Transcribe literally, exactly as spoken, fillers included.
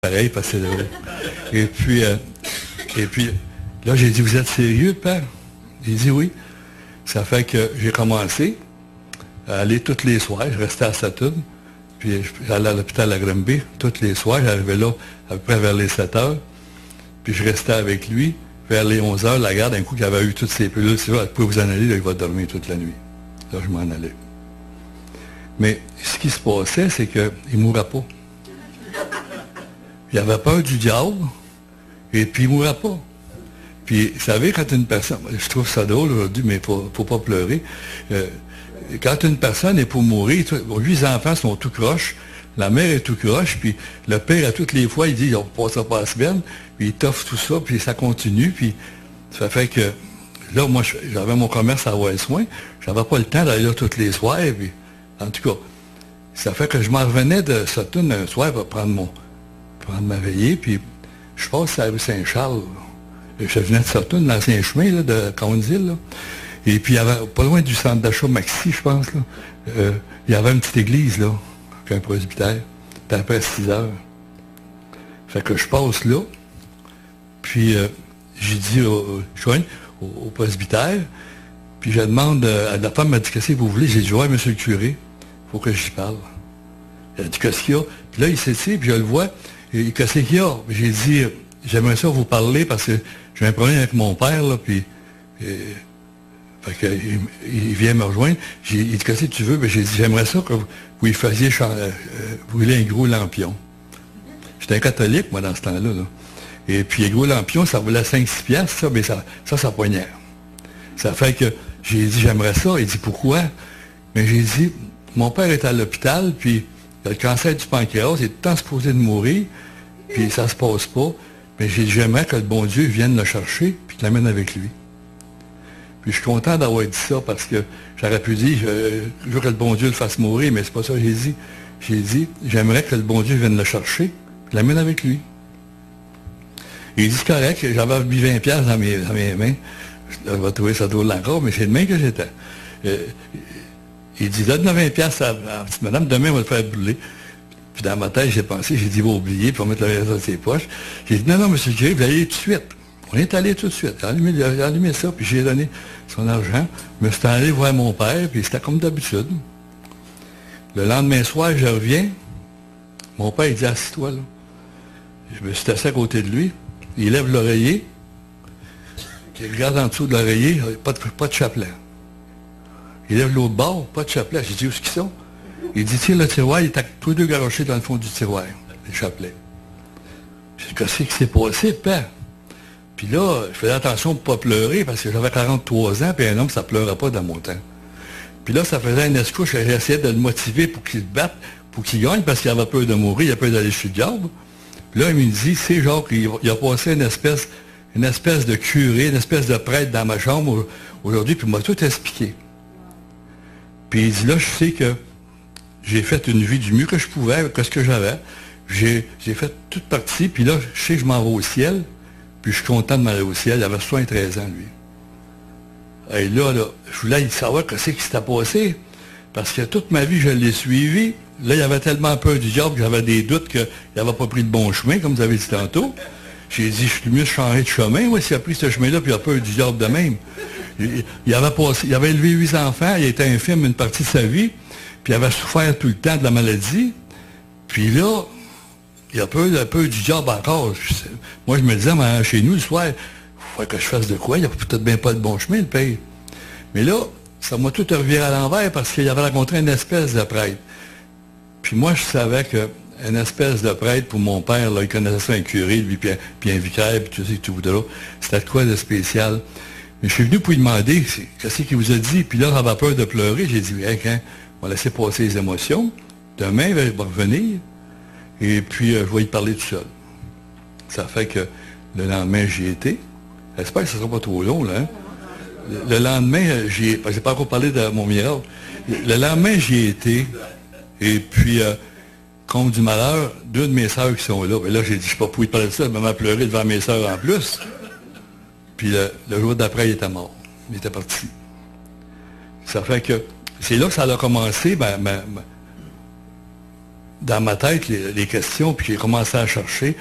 pareil, parce que c'est drôle. Et puis, euh, et puis, là, j'ai dit, vous êtes sérieux, père? J'ai dit oui. Ça fait que j'ai commencé à aller tous les soirs. Je restais à Sutton. Puis j'allais à l'hôpital à Granby. Tous les soirs, j'arrivais là à peu près vers les sept heures. Puis je restais avec lui. Vers les onze heures, la garde, d'un coup, qu'il avait eu toutes ses pilules. C'est vrai, vous pouvez vous en aller, là, il va dormir toute la nuit. Là, je m'en allais. Mais ce qui se passait, c'est qu'il ne mourrait pas. Il avait peur du diable, et puis il ne mourrait pas. Puis, vous savez, quand une personne, je trouve ça drôle aujourd'hui, mais il ne faut pas pleurer. Euh, quand une personne est pour mourir, lui, les enfants sont tout croches, la mère est tout croche, puis le père, à toutes les fois, il dit, on passe pas la semaine, puis il t'offre tout ça, puis ça continue, puis ça fait que, là, moi, j'avais mon commerce à avoir soin, j'avais pas le temps d'aller là tous les soirs, puis, en tout cas, ça fait que je m'en revenais de Sutton un soir pour prendre mon, prendre ma veillée, puis je passe à la rue Saint-Charles. Je venais de Sutton, l'ancien chemin là, de Council, là. Et puis, il y avait, pas loin du centre d'achat Maxi, je pense, là, euh, il y avait une petite église, là, avec un presbytère. C'était après six heures. Fait que je passe là, puis euh, j'ai dit au, au, au, au presbytère, puis je demande, euh, la femme m'a dit, qu'est-ce que vous voulez? J'ai dit, ouais, monsieur le curé, il faut que j'y parle. Elle a dit, qu'est-ce qu'il y a? Puis là, il s'étire, puis je le vois, et qu'est-ce qu'il y a? J'ai dit, j'aimerais ça vous parler parce que j'ai un problème avec mon père, là, puis... Et, fait que, il, il vient me rejoindre. J'ai, il dit, qu'est-ce que tu veux? Ben, j'ai dit, j'aimerais ça que vous, vous y faisiez euh, brûler un gros lampion. J'étais un catholique, moi, dans ce temps-là. Là. Et puis, un gros lampion, ça voulait cinq six piastres, ça, mais ça, ça, ça poignait. Ça fait que j'ai dit, j'aimerais ça. Il dit, pourquoi? Mais j'ai dit, mon père est à l'hôpital, puis il a le cancer du pancréas, il est tout le temps supposé de mourir, puis ça se passe pas. Mais j'ai dit, j'aimerais que le bon Dieu vienne le chercher, puis qu'il l'amène avec lui. Puis je suis content d'avoir dit ça parce que j'aurais pu dire, je, je veux que le bon Dieu le fasse mourir, mais c'est pas ça que j'ai dit. J'ai dit, j'aimerais que le bon Dieu vienne le chercher, puis l'amène avec lui. Et il dit, c'est correct, j'avais mis vingt piastres dans mes, dans mes mains. Je vais trouver ça drôle encore, mais c'est de main que j'étais. Euh, il dit, donne-moi vingt piastres à, à petite madame, demain on va le faire brûler. Puis dans ma tête, j'ai pensé, j'ai dit, il va oublier, puis on va mettre le reste dans ses poches. J'ai dit, non, non, monsieur le curé, vous allez tout de suite. On est allé tout de suite. J'ai allumé, j'ai allumé ça, puis j'ai donné son argent. Je me suis allé voir mon père, puis c'était comme d'habitude. Le lendemain soir, je reviens. Mon père, il dit, assis-toi, là. Je me suis assis à côté de lui. Il lève l'oreiller. Il regarde en dessous de l'oreiller, pas de, pas de chapelet. Il lève l'autre bord, pas de chapelet. J'ai dit, où est-ce qu'ils sont? Il dit, tiens, le tiroir, il est tous les deux garochés dans le fond du tiroir, les chapelets. J'ai dit, qu'est-ce qui s'est passé, père? Puis là, je faisais attention pour ne pas pleurer, parce que j'avais quarante-trois ans, puis un homme, ça ne pleurait pas dans mon temps. Puis là, ça faisait un escouche, j'essayais de le motiver pour qu'il se batte, pour qu'il gagne, parce qu'il avait peur de mourir, il avait peur d'aller chez le diable. Puis là, il me dit, c'est genre qu'il a passé une espèce, une espèce de curé, une espèce de prêtre dans ma chambre aujourd'hui, puis il m'a tout expliqué. Puis il dit, là, je sais que j'ai fait une vie du mieux que je pouvais, avec ce que j'avais. J'ai, j'ai fait toute partie, puis là, je sais que je m'en vais au ciel. Puis je suis content de m'aller au ciel. Il avait soixante-treize ans, lui. Et là, là, je voulais savoir ce qui s'était passé. Parce que toute ma vie, je l'ai suivi. Là, il avait tellement peur du diable que j'avais des doutes qu'il n'avait pas pris le bon chemin, comme vous avez dit tantôt. J'ai dit, je suis mieux de changer de chemin. Oui, s'il a pris ce chemin-là, puis il a peur du diable de même. Il, il, avait passé, il avait élevé huit enfants, il était infirme une partie de sa vie, puis il avait souffert tout le temps de la maladie. Puis là, il a peur, un peu du diable encore. Moi, je me disais, mais chez nous, le soir, il faut que je fasse de quoi? Il n'y a peut-être bien pas de bon chemin, le pays. Mais là, ça m'a tout reviré à l'envers parce qu'il avait rencontré une espèce de prêtre. Puis moi, je savais qu'une espèce de prêtre, pour mon père, là, il connaissait ça, un curé, lui, puis un, puis un vicaire, puis tout ça, tout là. C'était de quoi de spécial? Mais je suis venu pour lui demander, qu'est-ce qu'il vous a dit? Puis là, j'avais peur de pleurer. J'ai dit, hey, hein, on va laisser passer les émotions. Demain, il va revenir. Et puis, euh, je vais y parler tout seul. Ça fait que le lendemain, j'y étais. J'espère que ce ne sera pas trop long, là. Hein? Le, le lendemain, j'y ai... Je n'ai pas encore parlé de mon miracle. Le lendemain, j'y ai été. Et puis, euh, compte du malheur, deux de mes sœurs qui sont là. Et là, j'ai dit, je ne sais pas pour y parler de ça. Elle m'a pleuré devant mes sœurs en plus. Puis, le, le jour d'après, il était mort. Il était parti. Ça fait que... C'est là que ça a commencé, ben... ben, ben dans ma tête les, les questions, puis j'ai commencé à chercher.